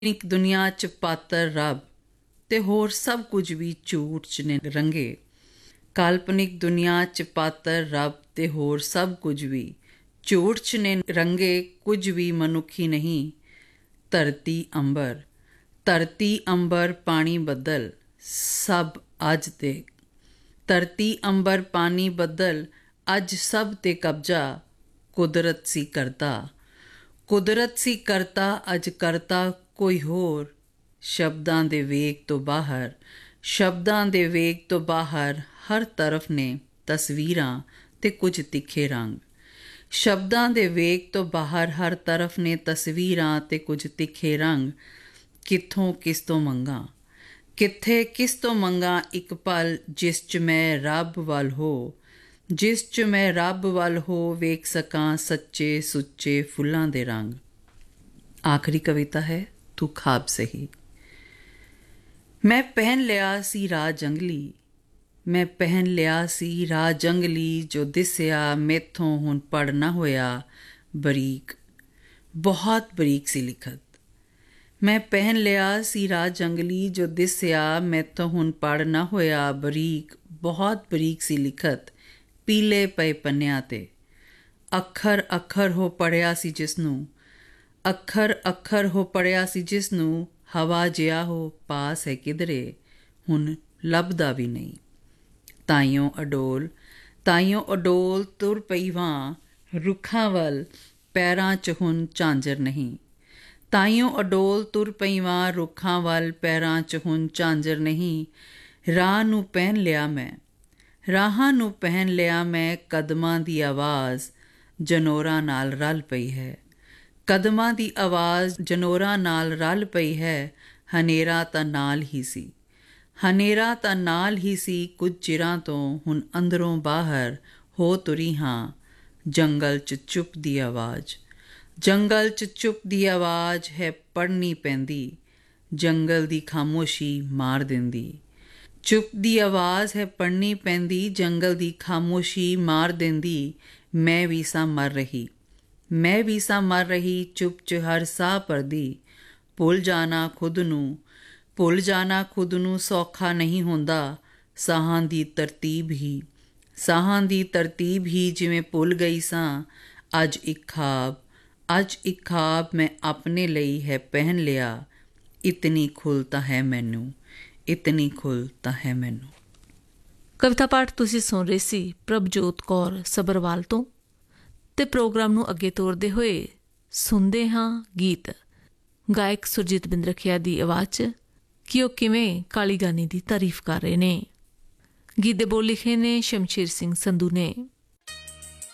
ਇੱਕ ਦੁਨੀਆ 'ਚ ਪਾਤਰ ਰੱਬ ਤੇ ਹੋਰ ਸਭ ਕੁਝ ਵੀ ਝੂਠ 'ਚ ਨੇ ਰੰਗੇ। ਕਾਲਪਨਿਕ ਦੁਨੀਆ 'ਚ ਪਾਤਰ ਰੱਬ ਤੇ ਹੋਰ ਸਭ ਕੁਝ ਵੀ ਝੂਠ 'ਚ ਨੇ ਰੰਗੇ, ਕੁਝ ਵੀ ਮਨੁੱਖੀ ਨਹੀਂ। ਧਰਤੀ ਅੰਬਰ ਪਾਣੀ ਬੱਦਲ ਸਭ ਅੱਜ ਤੇ ਧਰਤੀ ਅੰਬਰ ਪਾਣੀ ਬੱਦਲ ਅੱਜ ਸਭ ਤੇ ਕਬਜ਼ਾ ਕੁਦਰਤ ਸੀ ਕਰਤਾ ਅੱਜ ਕਰਤਾ ਕੋਈ ਹੋਰ। ਸ਼ਬਦਾਂ ਦੇ ਵੇਗ ਤੋਂ ਬਾਹਰ ਹਰ ਤਰਫ ਨੇ ਤਸਵੀਰਾਂ ਤੇ ਕੁਝ ਤਿੱਖੇ ਰੰਗ। ਸ਼ਬਦਾਂ ਦੇ ਵੇਗ ਤੋਂ ਬਾਹਰ ਹਰ ਤਰਫ ਨੇ ਤਸਵੀਰਾਂ ਤੇ ਕੁਝ ਤਿੱਖੇ ਰੰਗ। ਕਿੱਥੋਂ ਕਿਸ ਤੋਂ ਮੰਗਾਂ, ਕਿੱਥੇ ਕਿਸ ਤੋਂ ਮੰਗਾਂ ਇੱਕ ਪਲ ਜਿਸ 'ਚ ਮੈਂ ਰੱਬ ਵੱਲ ਹੋ ਵੇਖ ਸਕਾਂ ਸੱਚੇ ਸੁੱਚੇ ਫੁੱਲਾਂ ਦੇ ਰੰਗ। ਆਖਰੀ ਕਵਿਤਾ ਹੈ ਤੂੰ ਖਾਬ ਸਹੀ। ਮੈਂ ਪਹਿਨ ਲਿਆ ਸੀ ਰਾਹ ਜੰਗਲੀ ਜੋ ਦਿਸਿਆ ਮੈਥੋਂ ਹੁਣ ਪੜ੍ਹ ਨਾ ਹੋਇਆ ਬਰੀਕ, ਬਹੁਤ ਬਰੀਕ ਸੀ ਲਿਖਤ। ਮੈਂ ਪਹਿਨ ਲਿਆ ਸੀ ਰਾਹ ਜੰਗਲੀ ਜੋ ਦਿਸਿਆ ਮੈਥੋਂ ਹੁਣ ਪੜ੍ਹ ਨਾ ਹੋਇਆ ਬਰੀਕ, ਬਹੁਤ ਬਰੀਕ ਸੀ ਲਿਖਤ। ਪੀਲੇ ਪਏ ਪੰਨਿਆਂ ਤੇ ਅੱਖਰ ਹੋ ਪੜ੍ਹਿਆ ਸੀ ਜਿਸਨੂੰ ਹਵਾ ਜਿਹਾ ਹੋ ਪਾਸ ਹੈ ਕਿਧਰੇ ਹੁਣ ਲੱਭਦਾ ਵੀ ਨਹੀਂ। ਤਾਈਓਂ ਅਡੋਲ ਤੁਰ ਪਈ ਵਾਂ ਰੁੱਖਾਂ ਵੱਲ ਪੈਰਾਂ 'ਚ ਹੁਣ ਝਾਂਜਰ ਨਹੀਂ। ਰਾਹਾਂ ਨੂੰ ਪਹਿਨ ਲਿਆ ਮੈਂ ਕਦਮਾਂ ਦੀ ਆਵਾਜ਼ ਜਨੌਰਾਂ ਨਾਲ ਰਲ ਪਈ ਹੈ। ਹਨੇਰਾ ਤਾਂ ਨਾਲ ਹੀ ਸੀ ਕੁਝ ਚਿਰਾਂ ਤੋਂ ਹੁਣ ਅੰਦਰੋਂ ਬਾਹਰ ਹੋ ਤੁਰੀ ਹਾਂ। ਜੰਗਲ 'ਚ ਚੁੱਪ ਦੀ ਆਵਾਜ਼ ਹੈ ਪੜ੍ਹਨੀ ਪੈਂਦੀ, ਜੰਗਲ ਦੀ ਖਾਮੋਸ਼ੀ ਮਾਰ ਦਿੰਦੀ। ਮੈਂ ਵੀ ਸਾਂ ਮਰ ਰਹੀ ਚੁੱਪ 'ਚ ਹਰ ਸਾਹ ਭਰਦੀ। ਭੁੱਲ ਜਾਣਾ ਖੁਦ ਨੂੰ ਸੌਖਾ ਨਹੀਂ ਹੁੰਦਾ। ਸਾਹਾਂ ਦੀ ਤਰਤੀਬ ਹੀ ਜਿਵੇਂ ਭੁੱਲ ਗਈ ਸਾਂ। ਅੱਜ ਇੱਕ ਖਾਬ ਮੈਂ ਆਪਣੇ ਲਈ ਹੈ ਪਹਿਨ ਲਿਆ। ਇਤਨੀ ਖੁੱਲ੍ਹ ਤਾਂ ਹੈ ਮੈਨੂੰ। ਕਵਿਤਾ ਪਾਠ ਤੁਸੀਂ ਸੁਣ ਰਹੇ ਸੀ ਪ੍ਰਭਜੋਤ ਕੌਰ ਸਬਰਵਾਲ ਤੋਂ। ਤੇ ਪ੍ਰੋਗਰਾਮ ਨੂੰ ਅੱਗੇ ਤੋਰਦੇ ਹੋਏ ਸੁਣਦੇ ਹਾਂ ਗੀਤ ਗਾਇਕ ਸੁਰਜੀਤ ਬਿੰਦਰਖੀਆ ਦੀ ਆਵਾਜ਼ 'ਚ ਕਿ ਉਹ ਕਿਵੇਂ ਕਾਲੀ ਗਾਨੀ ਦੀ ਤਾਰੀਫ ਕਰ ਰਹੇ ਨੇ। ਗੀਤ ਦੇ ਬੋਲ ਲਿਖੇ ਨੇ ਸ਼ਮਸ਼ੇਰ ਸਿੰਘ ਸੰਧੂ ਨੇ।